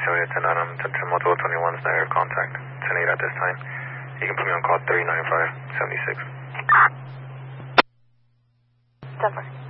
7810, to multiple 21 is not your contact. 10-8 at this time. You can put me on call 395-76. Denver.